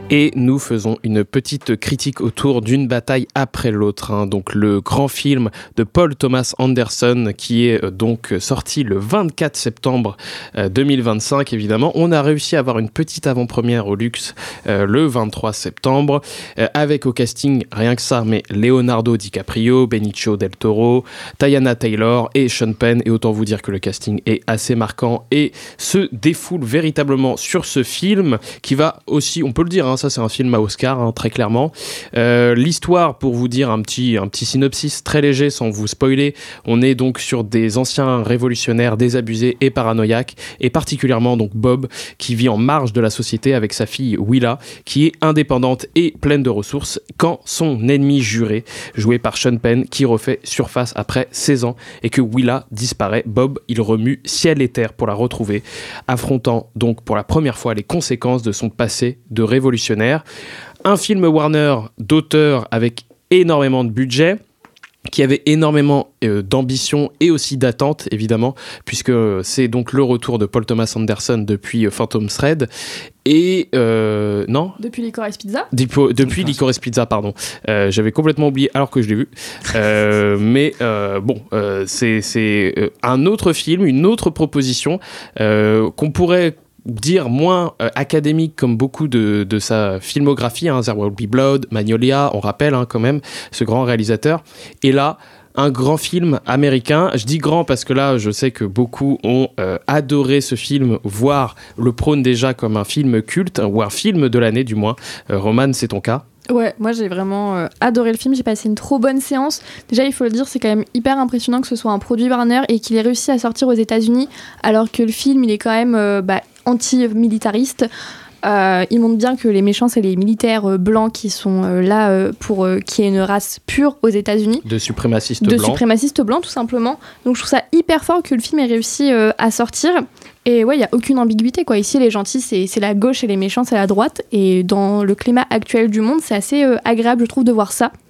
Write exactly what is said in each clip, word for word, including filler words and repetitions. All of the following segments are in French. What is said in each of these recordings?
Et nous faisons une petite critique autour d'une bataille après l'autre. Hein. Donc le grand film de Paul Thomas Anderson qui est euh, donc sorti le vingt-quatre septembre euh, deux mille vingt-cinq. Évidemment, on a réussi à avoir une petite avant-première au luxe euh, le vingt-trois septembre euh, avec au casting rien que ça, mais Leonardo DiCaprio, Benicio del Toro, Teyana Taylor et Sean Penn. Et autant vous dire que le casting est assez marquant et se défoule véritablement sur ce film qui va aussi, on peut le dire, hein, ça c'est un film à Oscar, hein, très clairement. Euh, l'histoire, pour vous dire un petit, un petit synopsis très léger sans vous spoiler, on est donc sur des anciens révolutionnaires désabusés et paranoïaques, et particulièrement donc Bob, qui vit en marge de la société avec sa fille Willa, qui est indépendante et pleine de ressources, quand son ennemi juré, joué par Sean Penn, qui refait surface après seize ans, et que Willa disparaît. Bob, il remue ciel et terre pour la retrouver, affrontant donc pour la première fois les conséquences de son passé de révolutionnaire. Un film Warner d'auteur avec énormément de budget, qui avait énormément euh, d'ambition et aussi d'attente, évidemment, puisque c'est donc le retour de Paul Thomas Anderson depuis euh, Phantom Thread. Et euh, non Depuis Licorice Pizza Depuis, depuis Licorice Pizza, pardon. Euh, j'avais complètement oublié alors que je l'ai vu. Euh, mais euh, bon, euh, c'est, c'est un autre film, une autre proposition euh, qu'on pourrait dire moins euh, académique comme beaucoup de, de sa filmographie, hein, There Will Be Blood, Magnolia, on rappelle hein, quand même ce grand réalisateur. Et là, un grand film américain. Je dis grand parce que là, je sais que beaucoup ont euh, adoré ce film, voire le prônent déjà comme un film culte, ou un film de l'année du moins. Euh, Romane, c'est ton cas ? Ouais, moi j'ai vraiment euh, adoré le film, j'ai passé une trop bonne séance. Déjà, il faut le dire, c'est quand même hyper impressionnant que ce soit un produit Warner et qu'il ait réussi à sortir aux États-Unis, alors que le film, il est quand même euh, bah, anti-militariste. Euh, il montre bien que les méchants, c'est les militaires euh, blancs qui sont euh, là euh, pour euh, qu'il y ait une race pure aux États-Unis. De suprémacistes de blancs. De suprémacistes blancs, tout simplement. Donc je trouve ça hyper fort que le film ait réussi euh, à sortir. Et ouais, il n'y a aucune ambiguïté, quoi. Ici, les gentils, c'est, c'est la gauche et les méchants, c'est la droite. Et dans le climat actuel du monde, c'est assez euh, agréable, je trouve, de voir ça.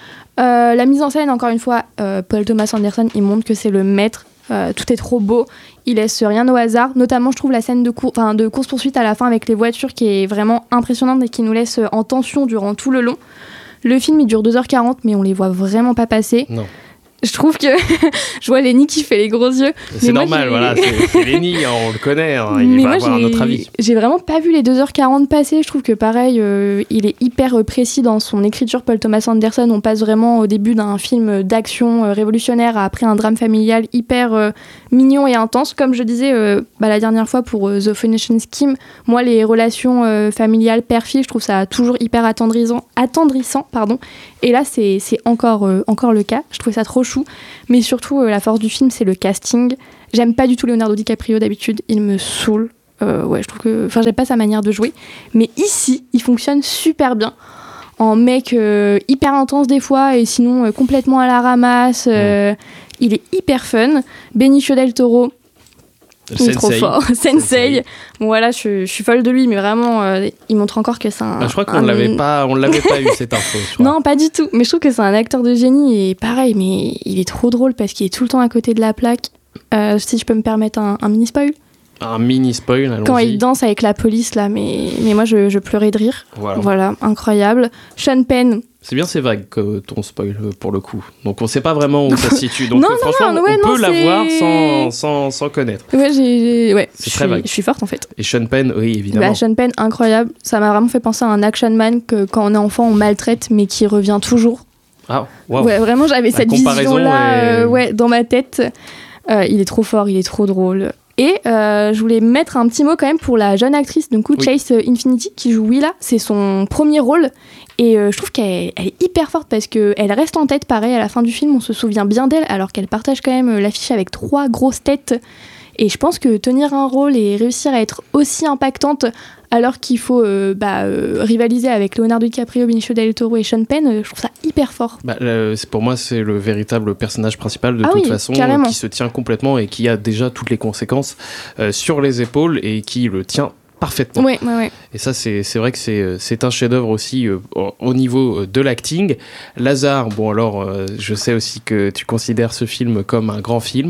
Euh, la mise en scène, encore une fois, euh, Paul Thomas Anderson, il montre que c'est le maître. Euh, tout est trop beau. Il laisse rien au hasard. Notamment, je trouve la scène de, cour- de course-poursuite à la fin avec les voitures qui est vraiment impressionnante et qui nous laisse en tension durant tout le long. Le film, il dure deux heures quarante, mais on les voit vraiment pas passer. Non. Je trouve que je vois Lenny qui fait les gros yeux. C'est normal, j'ai... voilà, c'est, c'est Lenny, hein, on le connaît, hein, il mais va moi, avoir j'ai... un autre avis. J'ai vraiment pas vu les deux heures quarante passer. Je trouve que pareil, euh, il est hyper précis dans son écriture. Paul Thomas Anderson, on passe vraiment au début d'un film d'action euh, révolutionnaire à après un drame familial hyper euh, mignon et intense. Comme je disais euh, bah, la dernière fois pour euh, The Phoenician Scheme, moi les relations euh, familiales père-fille, je trouve ça toujours hyper attendrissant, attendrissant pardon. Et là, c'est, c'est encore, euh, encore le cas. Je trouvais ça trop chou. Mais surtout, euh, la force du film, c'est le casting. J'aime pas du tout Leonardo DiCaprio d'habitude. Il me saoule. Euh, ouais, je trouve que... Enfin, j'aime pas sa manière de jouer. Mais ici, il fonctionne super bien. En mec euh, hyper intense des fois et sinon euh, complètement à la ramasse. Euh, mmh. Il est hyper fun. Benicio del Toro, il est trop fort. Sensei. Sensei. Bon, voilà, je, je suis folle de lui, mais vraiment, euh, il montre encore que c'est un... Bah, je crois qu'on un... l'avait pas, on l'avait pas eu, cette info. Non, pas du tout. Mais je trouve que c'est un acteur de génie et pareil, mais il est trop drôle parce qu'il est tout le temps à côté de la plaque. Euh, si je peux me permettre un, un mini-spoil. Un mini-spoil, allons-y. Quand il danse avec la police, là, mais, mais moi, je, je pleurais de rire. Voilà. Voilà, incroyable. Sean Penn. C'est bien, c'est vague que ton spoil pour le coup. Donc on sait pas vraiment où ça se situe. Donc non, euh, franchement, non, ouais, on non, peut c'est... l'avoir sans, sans, sans connaître. Ouais, j'ai... ouais. C'est je très suis... vague. Je suis forte en fait. Et Sean Penn, oui, évidemment. Bah, Sean Penn, incroyable. Ça m'a vraiment fait penser à un action man que quand on est enfant, on maltraite, mais qui revient toujours. Ah, wow. Ouais, vraiment, j'avais La cette vision-là est... euh, ouais, dans ma tête. Euh, il est trop fort, il est trop drôle. Et euh, je voulais mettre un petit mot quand même pour la jeune actrice, du coup, oui. Chase Infinity, qui joue Willa. C'est son premier rôle. Et euh, je trouve qu'elle elle est hyper forte parce qu'elle reste en tête, pareil, à la fin du film. On se souvient bien d'elle, alors qu'elle partage quand même l'affiche avec trois grosses têtes. Et je pense que tenir un rôle et réussir à être aussi impactante, alors qu'il faut euh, bah, euh, rivaliser avec Leonardo DiCaprio, Benicio del Toro et Sean Penn, euh, je trouve ça hyper fort. Bah, le, c'est, pour moi, c'est le véritable personnage principal de ah toute oui, façon, carrément. Qui se tient complètement et qui a déjà toutes les conséquences euh, sur les épaules et qui le tient parfaitement. Ouais, ouais, ouais. Et ça, c'est, c'est vrai que c'est, c'est un chef-d'œuvre aussi euh, au niveau de l'acting. Lazare, bon alors, euh, je sais aussi que tu considères ce film comme un grand film.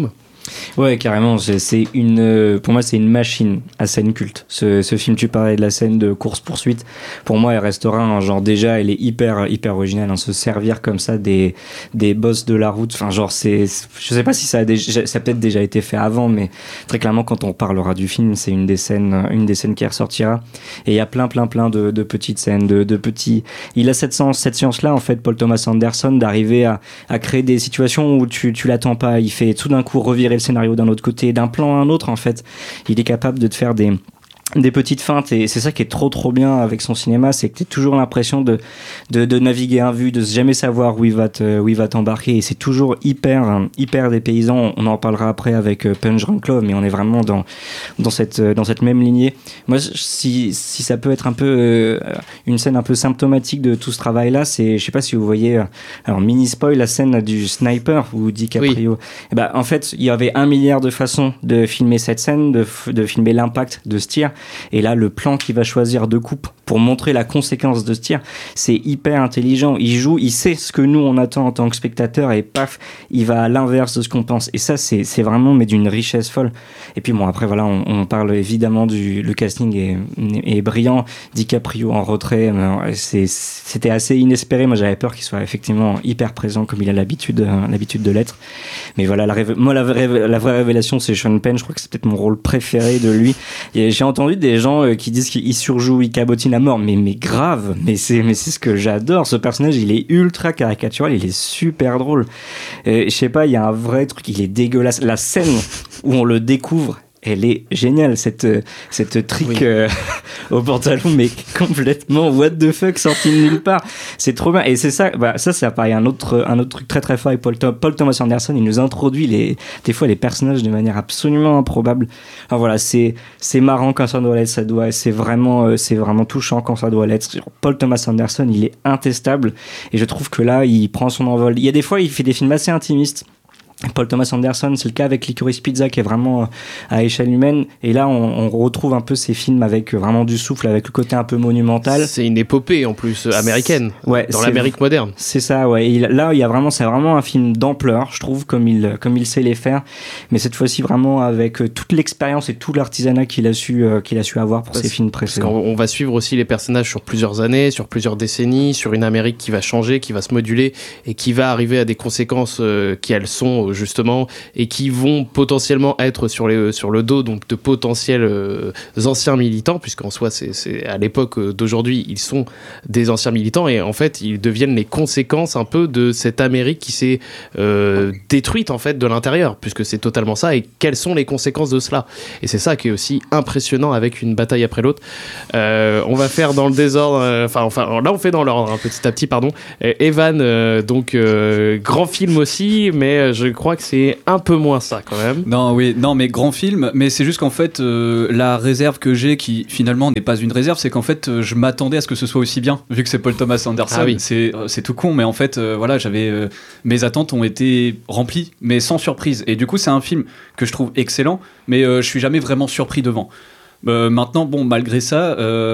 Ouais, carrément. C'est, c'est une, pour moi, c'est une machine à scène culte. Ce, ce film, tu parlais de la scène de course-poursuite. Pour moi, elle restera un genre, déjà, elle est hyper, hyper originale. Hein, se servir comme ça des, des boss de la route. Enfin, genre, c'est, je sais pas si ça a déjà, ça a peut-être déjà été fait avant, mais très clairement, quand on parlera du film, c'est une des scènes, une des scènes qui ressortira. Et il y a plein, plein, plein de, de petites scènes, de, de petits. Il a cette science, cette science-là, en fait, Paul Thomas Anderson, d'arriver à, à créer des situations où tu, tu l'attends pas. Il fait tout d'un coup revirer le scénario d'un autre côté, d'un plan à un autre, en fait. Il est capable de te faire des des petites feintes, et c'est ça qui est trop trop bien avec son cinéma, c'est que t'as toujours l'impression de, de de naviguer à vue, de jamais savoir où il va te, où il va t'embarquer, et c'est toujours hyper hyper dépaysant. On en parlera après avec Punch Drunk Love, mais on est vraiment dans dans cette dans cette même lignée. Moi, si si ça peut être un peu euh, une scène un peu symptomatique de tout ce travail là, c'est, je sais pas si vous voyez, alors mini spoil, la scène du sniper où DiCaprio, oui. Et ben en fait il y avait un milliard de façons de filmer cette scène, de de filmer l'impact de ce tir. Et là, le plan qu'il va choisir de coupe pour montrer la conséquence de ce tir, c'est hyper intelligent. Il joue, il sait ce que nous on attend en tant que spectateur, et paf, il va à l'inverse de ce qu'on pense. Et ça, c'est, c'est vraiment mais d'une richesse folle. Et puis bon, après voilà, on, on parle évidemment du le casting est, est brillant. DiCaprio en retrait, c'est, c'était assez inespéré. Moi, j'avais peur qu'il soit effectivement hyper présent comme il a l'habitude, euh, l'habitude de l'être. Mais voilà, la réve- moi la vraie, la vraie révélation, c'est Sean Penn. Je crois que c'est peut-être mon rôle préféré de lui. Et j'ai entendu des gens euh, qui disent qu'il surjoue, il cabotine à mort, mais mais grave, mais c'est mais c'est ce que j'adore. Ce personnage, il est ultra caricatural, il est super drôle. Euh, je sais pas, il y a un vrai truc, il est dégueulasse. La scène où on le découvre, elle est géniale, cette cette trick oui. euh, au pantalon, mais complètement what the fuck, sorti de nulle part. C'est trop bien. Et c'est ça, bah ça, ça paraît un autre un autre truc très très fort avec Paul, Paul Thomas Anderson. Il nous introduit les des fois les personnages de manière absolument improbable. Enfin voilà, c'est c'est marrant quand ça doit l'être, ça doit, c'est vraiment euh, c'est vraiment touchant quand ça doit l'être. Paul Thomas Anderson, il est intestable, et je trouve que là, il prend son envol. Il y a des fois, il fait des films assez intimistes. Paul Thomas Anderson, c'est le cas avec Licorice Pizza, qui est vraiment à échelle humaine, et là on, on retrouve un peu ces films avec vraiment du souffle, avec le côté un peu monumental. C'est une épopée en plus américaine, ouais, dans l'Amérique moderne. C'est ça, ouais. Et là il y a vraiment, c'est vraiment un film d'ampleur, je trouve, comme il comme il sait les faire, mais cette fois-ci vraiment avec toute l'expérience et tout l'artisanat qu'il a su euh, qu'il a su avoir pour parce, ses films précédents. Parce qu'on va suivre aussi les personnages sur plusieurs années, sur plusieurs décennies, sur une Amérique qui va changer, qui va se moduler, et qui va arriver à des conséquences euh, qui elles sont justement, et qui vont potentiellement être sur, les, sur le dos donc de potentiels euh, anciens militants, puisqu'en soi c'est, c'est à l'époque d'aujourd'hui ils sont des anciens militants, et en fait ils deviennent les conséquences un peu de cette Amérique qui s'est euh, détruite en fait de l'intérieur, puisque c'est totalement ça. Et quelles sont les conséquences de cela? Et c'est ça qui est aussi impressionnant avec une bataille après l'autre. Euh, on va faire dans le désordre, enfin euh, enfin là on fait dans l'ordre hein, petit à petit, pardon. Euh, Evan, euh, donc euh, grand film aussi, mais je crois que c'est un peu moins ça quand même. Non, oui, non, mais grand film, mais c'est juste qu'en fait, euh, la réserve que j'ai, qui finalement n'est pas une réserve, c'est qu'en fait, euh, je m'attendais à ce que ce soit aussi bien, vu que c'est Paul Thomas Anderson. Ah oui. c'est, c'est tout con, mais en fait, euh, voilà, j'avais, euh, mes attentes ont été remplies, mais sans surprise. Et du coup, c'est un film que je trouve excellent, mais euh, je suis jamais vraiment surpris devant. Euh, maintenant, bon, malgré ça,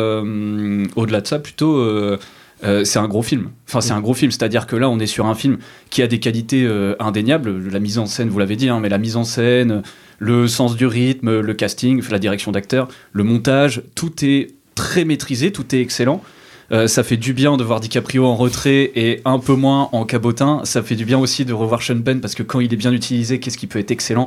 euh, au-delà de ça, plutôt... Euh, Euh, c'est un gros film. Enfin, c'est un gros film, c'est-à-dire que là, on est sur un film qui a des qualités euh, indéniables. La mise en scène, vous l'avez dit, hein, mais la mise en scène, le sens du rythme, le casting, la direction d'acteur, le montage, tout est très maîtrisé, tout est excellent. Euh, ça fait du bien de voir DiCaprio en retrait et un peu moins en cabotin. Ça fait du bien aussi de revoir Sean Penn, parce que quand il est bien utilisé, qu'est-ce qui peut être excellent.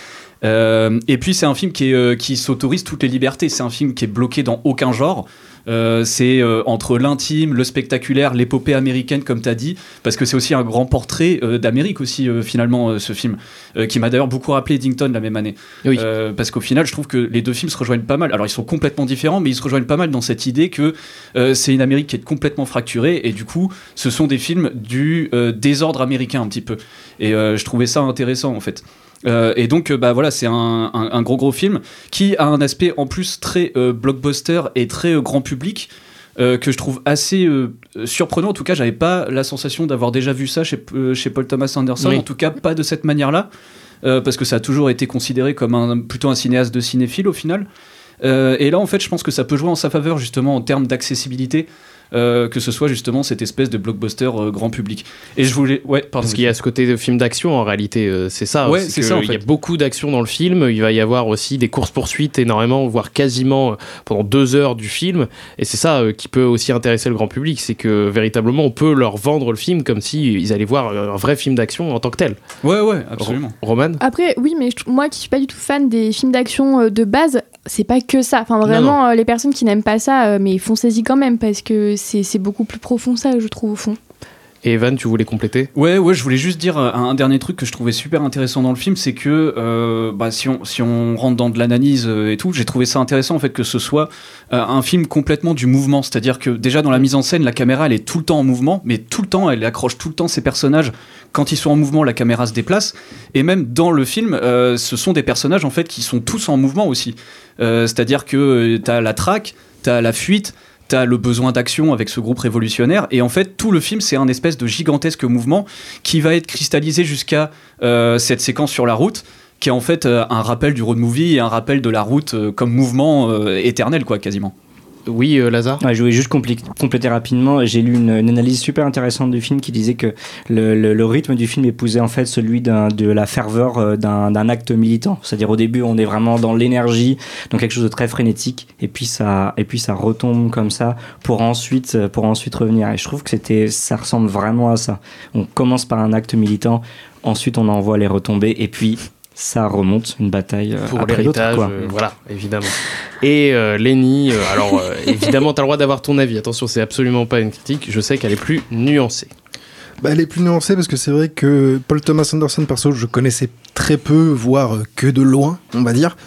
Euh, et puis c'est un film qui, est, euh, qui s'autorise toutes les libertés. C'est un film qui est bloqué dans aucun genre. Euh, c'est euh, entre l'intime, le spectaculaire, l'épopée américaine, comme tu as dit, parce que c'est aussi un grand portrait euh, d'Amérique aussi, euh, finalement, euh, ce film, euh, qui m'a d'ailleurs beaucoup rappelé Eddington la même année. Oui. Euh, parce qu'au final, je trouve que les deux films se rejoignent pas mal. Alors, ils sont complètement différents, mais ils se rejoignent pas mal dans cette idée que euh, c'est une Amérique qui est complètement fracturée, et du coup, ce sont des films du euh, désordre américain, un petit peu. Et euh, je trouvais ça intéressant, en fait. Euh, et donc bah voilà, c'est un, un, un gros gros film qui a un aspect en plus très euh, blockbuster et très euh, grand public, euh, que je trouve assez euh, surprenant. En tout cas, j'avais pas la sensation d'avoir déjà vu ça chez, euh, chez Paul Thomas Anderson, oui. En tout cas pas de cette manière là, euh, parce que ça a toujours été considéré comme un, plutôt un cinéaste de cinéphile au final. Euh, et là en fait je pense que ça peut jouer en sa faveur, justement en termes d'accessibilité. euh, que ce soit justement cette espèce de blockbuster euh, grand public. Et je voulais, ouais, pardon. Parce qu'il y a ce côté de film d'action en réalité, euh, c'est ça. Ouais, c'est, c'est que ça. En il fait. y a beaucoup d'action dans le film. Il va y avoir aussi des courses poursuites énormément, voire quasiment euh, pendant deux heures du film. Et c'est ça euh, qui peut aussi intéresser le grand public, c'est que véritablement on peut leur vendre le film comme si ils allaient voir un vrai film d'action en tant que tel. Ouais, ouais, absolument. Roman ? Après, oui, mais je, moi qui suis pas du tout fan des films d'action euh, de base, c'est pas que ça. Enfin, vraiment, non, non. Euh, les personnes qui n'aiment pas ça, euh, mais foncez-y quand même parce que c'est, c'est beaucoup plus profond ça, je trouve, au fond. Et Evan, tu voulais compléter ? Ouais, ouais, je voulais juste dire un, un dernier truc que je trouvais super intéressant dans le film, c'est que euh, bah, si, on, si on rentre dans de l'analyse euh, et tout, j'ai trouvé ça intéressant en fait que ce soit euh, un film complètement du mouvement, c'est-à-dire que déjà dans la mise en scène, la caméra elle est tout le temps en mouvement, mais tout le temps elle accroche tout le temps ses personnages. Quand ils sont en mouvement, la caméra se déplace, et même dans le film, euh, ce sont des personnages en fait qui sont tous en mouvement aussi. Euh, c'est-à-dire que euh, t'as la traque, t'as la fuite. T'as le besoin d'action avec ce groupe révolutionnaire et en fait tout le film c'est un espèce de gigantesque mouvement qui va être cristallisé jusqu'à euh, cette séquence sur la route qui est en fait euh, un rappel du road movie et un rappel de la route euh, comme mouvement euh, éternel quoi quasiment. Oui, euh, Lazare. Ouais, je voulais juste compl- compléter rapidement. J'ai lu une, une analyse super intéressante du film qui disait que le, le, le rythme du film épousait en fait celui d'un, de la ferveur euh, d'un, d'un acte militant. C'est-à-dire au début, on est vraiment dans l'énergie, dans quelque chose de très frénétique, et puis ça, et puis ça retombe comme ça pour ensuite, pour ensuite revenir. Et je trouve que c'était, ça ressemble vraiment à ça. On commence par un acte militant, ensuite on envoie les retombées, et puis ça remonte une bataille pour après l'héritage, l'autre, euh, voilà, évidemment. Et euh, Lenny, euh, alors euh, évidemment, t'as le droit d'avoir ton avis. Attention, c'est absolument pas une critique. Je sais qu'elle est plus nuancée. Bah, elle est plus nuancée parce que c'est vrai que Paul Thomas Anderson, perso, je connaissais très peu, voire que de loin, on va dire.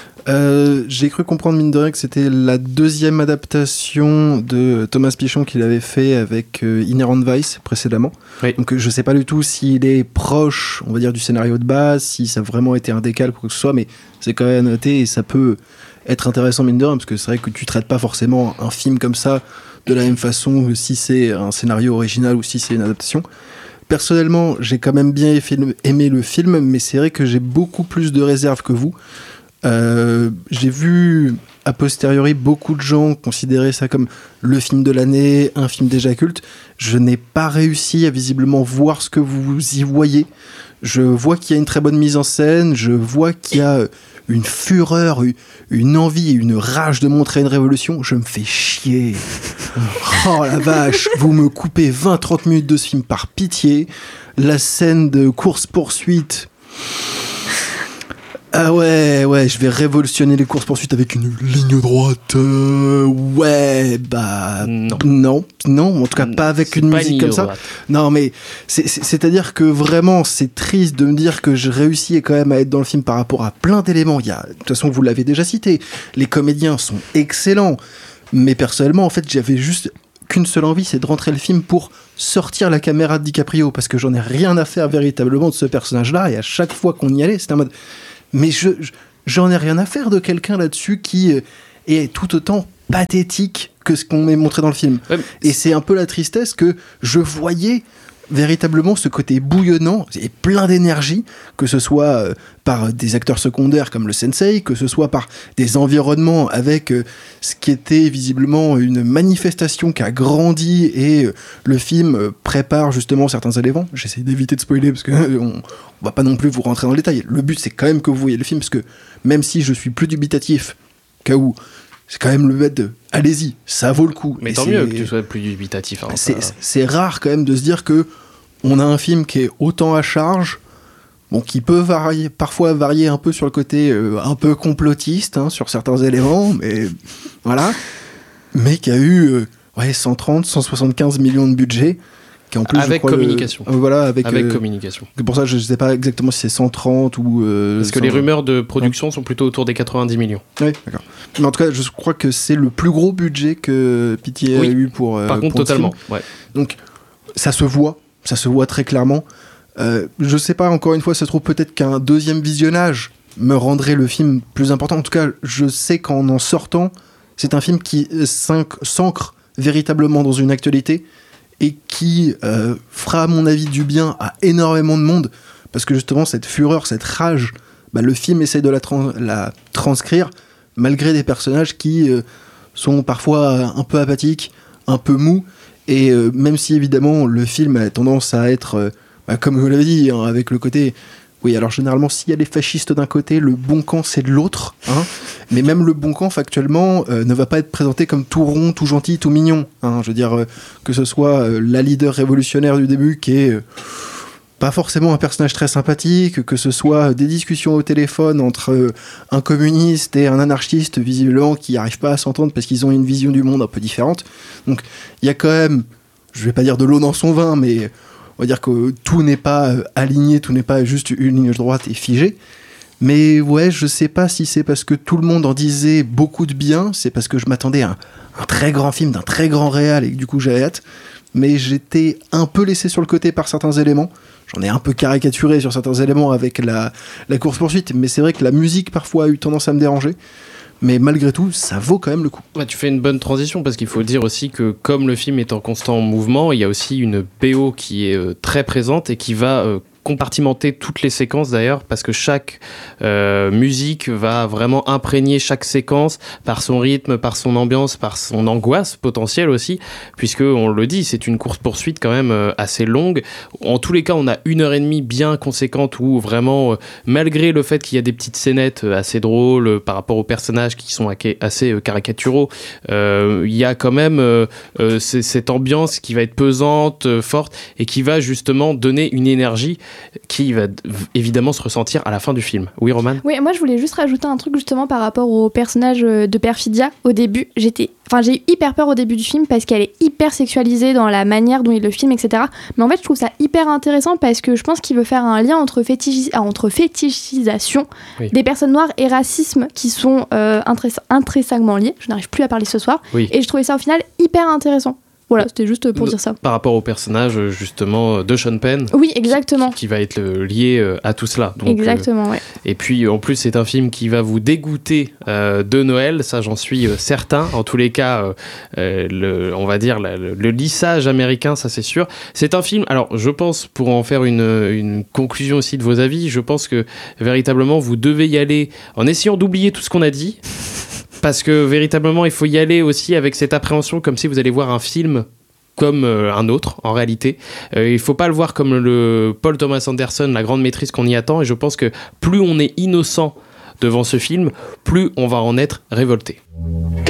Euh, j'ai cru comprendre, mine de rien, que c'était la deuxième adaptation de Thomas Pichon qu'il avait fait avec euh, Inherent Vice précédemment. Oui. Donc je sais pas du tout s'il est proche, on va dire, du scénario de base, si ça a vraiment été un décal pour que ce soit, mais c'est quand même à noter et ça peut être intéressant, mine de rien, parce que c'est vrai que tu traites pas forcément un film comme ça de la même façon si c'est un scénario original ou si c'est une adaptation. Personnellement, j'ai quand même bien aimé le film, mais c'est vrai que j'ai beaucoup plus de réserves que vous. Euh, j'ai vu a posteriori beaucoup de gens considérer ça comme le film de l'année, un film déjà culte. Je n'ai pas réussi à visiblement voir ce que vous y voyez. Je vois qu'il y a une très bonne mise en scène, je vois qu'il y a une fureur, une envie, une rage de montrer une révolution. Je me fais chier. Oh la vache, vous me coupez vingt à trente minutes de ce film par pitié. La scène de course-poursuite... Ah ouais, ouais, je vais révolutionner les courses-poursuites avec une ligne droite. Euh, ouais, bah... Non. Non, non, en tout cas pas avec C'est une pas musique une comme ligne ça. droite. Non, mais c'est, c'est, c'est-à-dire que vraiment, c'est triste de me dire que je réussis quand même à être dans le film par rapport à plein d'éléments. Il y a, de toute façon, vous l'avez déjà cité, les comédiens sont excellents. Mais personnellement, en fait, j'avais juste... qu'une seule envie, c'est de rentrer le film pour sortir la caméra de DiCaprio, parce que j'en ai rien à faire véritablement de ce personnage-là, et à chaque fois qu'on y allait, c'était en mode... Mais je, je, j'en ai rien à faire de quelqu'un là-dessus qui euh, est tout autant pathétique que ce qu'on m'est montré dans le film. Ouais, et c'est un peu la tristesse que je voyais véritablement ce côté bouillonnant et plein d'énergie, que ce soit euh, par des acteurs secondaires comme le sensei, que ce soit par des environnements avec euh, ce qui était visiblement une manifestation qui a grandi et euh, le film euh, prépare justement certains éléments. J'essaie d'éviter de spoiler parce que euh, on, on va pas non plus vous rentrer dans le détail. Le but c'est quand même que vous voyez le film, parce que même si je suis plus dubitatif qu'à où, c'est quand même le fait de allez-y, ça vaut le coup. Mais et tant c'est... mieux que tu sois plus dubitatif. Hein, c'est, ça... c'est rare quand même de se dire que on a un film qui est autant à charge, bon, qui peut varier, parfois varier un peu sur le côté euh, un peu complotiste, hein, sur certains éléments, mais voilà, mais qui a eu euh, ouais, cent trente, cent soixante-quinze millions de budget, qui en plus, avec je crois, communication. Le, euh, voilà, avec, avec euh, communication. C'est pour ça que je ne sais pas exactement si c'est cent trente ou... Euh, Parce que cent... les rumeurs de production sont plutôt autour des quatre-vingt-dix millions. Oui, d'accord. Mais en tout cas, je crois que c'est le plus gros budget que Pitié oui. a eu pour... Euh, Par contre, pour totalement. Ouais. Donc, ça se voit. Ça se voit très clairement. Euh, je sais pas, encore une fois, ça se trouve peut-être qu'un deuxième visionnage me rendrait le film plus important. En tout cas, je sais qu'en en sortant, c'est un film qui s'ancre véritablement dans une actualité et qui euh, fera, à mon avis, du bien à énormément de monde, parce que justement, cette fureur, cette rage, bah, le film essaie de la, trans- la transcrire, malgré des personnages qui euh, sont parfois un peu apathiques, un peu mou. Et euh, même si évidemment le film a tendance à être, euh, bah, comme vous l'avez dit, hein, avec le côté... Oui, alors généralement, s'il y a les fascistes d'un côté, le bon camp, c'est de l'autre. Hein. Mais même le bon camp, factuellement, euh, ne va pas être présenté comme tout rond, tout gentil, tout mignon. Hein. Je veux dire, euh, que ce soit euh, la leader révolutionnaire du début, qui est euh, pas forcément un personnage très sympathique, que ce soit des discussions au téléphone entre euh, un communiste et un anarchiste, visiblement, qui n'arrivent pas à s'entendre parce qu'ils ont une vision du monde un peu différente. Donc, il y a quand même, je vais pas dire de l'eau dans son vin, mais... On va dire que tout n'est pas aligné, tout n'est pas juste une ligne droite et figé. Mais ouais, je sais pas si c'est parce que tout le monde en disait beaucoup de bien, c'est parce que je m'attendais à un, un très grand film d'un très grand réal et que du coup j'avais hâte. Mais j'étais un peu laissé sur le côté par certains éléments. J'en ai un peu caricaturé sur certains éléments avec la, la course-poursuite, mais c'est vrai que la musique parfois a eu tendance à me déranger. Mais malgré tout, ça vaut quand même le coup. Ouais, tu fais une bonne transition parce qu'il faut dire aussi que comme le film est en constant mouvement, il y a aussi une P O qui est euh, très présente et qui va euh, compartimenter toutes les séquences d'ailleurs parce que chaque euh, musique va vraiment imprégner chaque séquence par son rythme, par son ambiance, par son angoisse potentielle aussi, puisque on le dit, c'est une course-poursuite quand même euh, assez longue. En tous les cas, on a une heure et demie bien conséquente où vraiment, euh, malgré le fait qu'il y a des petites scénettes euh, assez drôles euh, par rapport aux personnages qui sont assez euh, caricaturaux, euh, il y a quand même euh, euh, c- cette ambiance qui va être pesante, euh, forte et qui va justement donner une énergie qui va évidemment se ressentir à la fin du film. Oui, Romane ? Oui, moi je voulais juste rajouter un truc justement par rapport au personnage de Perfidia. Au début, j'étais... Enfin, j'ai eu hyper peur au début du film parce qu'elle est hyper sexualisée dans la manière dont il le filme, et cetera. Mais en fait, je trouve ça hyper intéressant parce que je pense qu'il veut faire un lien entre, fétichi... ah, entre fétichisation oui. des personnes noires et racisme qui sont euh, intrinsèquement liés. Je n'arrive plus à parler ce soir. Oui. Et je trouvais ça au final hyper intéressant. Voilà, c'était juste pour dire ça. Par rapport au personnage, justement, de Sean Penn. Oui, exactement. Qui, qui va être le, lié à tout cela. Donc, exactement, euh, ouais. Et puis, en plus, c'est un film qui va vous dégoûter euh, de Noël, ça j'en suis euh, certain. En tous les cas, euh, le, on va dire la, le, le lissage américain, ça c'est sûr. C'est un film, alors je pense, pour en faire une, une conclusion aussi de vos avis, je pense que véritablement, vous devez y aller en essayant d'oublier tout ce qu'on a dit. Parce que véritablement, il faut y aller aussi avec cette appréhension comme si vous allez voir un film comme euh, un autre, en réalité. Euh, il ne faut pas le voir comme le Paul Thomas Anderson, la grande maîtrise qu'on y attend. Et je pense que plus on est innocent devant ce film, plus on va en être révolté.